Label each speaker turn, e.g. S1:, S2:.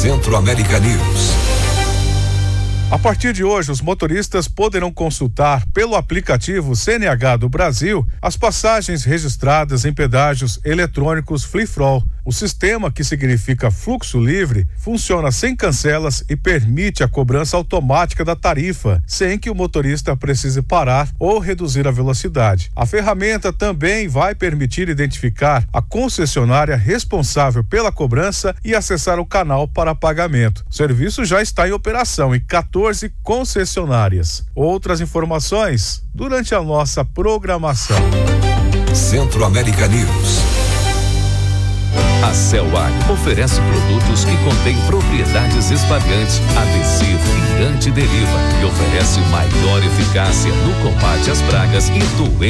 S1: Centro-América News.
S2: A partir de hoje, os motoristas poderão consultar pelo aplicativo CNH do Brasil as passagens registradas em pedágios eletrônicos Free-For-All. O sistema, que significa fluxo livre, funciona sem cancelas e permite a cobrança automática da tarifa, sem que o motorista precise parar ou reduzir a velocidade. A ferramenta também vai permitir identificar a concessionária responsável pela cobrança e acessar o canal para pagamento. O serviço já está em operação em 14 concessionárias. Outras informações durante a nossa programação.
S1: Centro-América News.
S3: A Celag oferece produtos que contêm propriedades espalhantes, adesivo e antideriva e oferece maior eficácia no combate às pragas e doenças.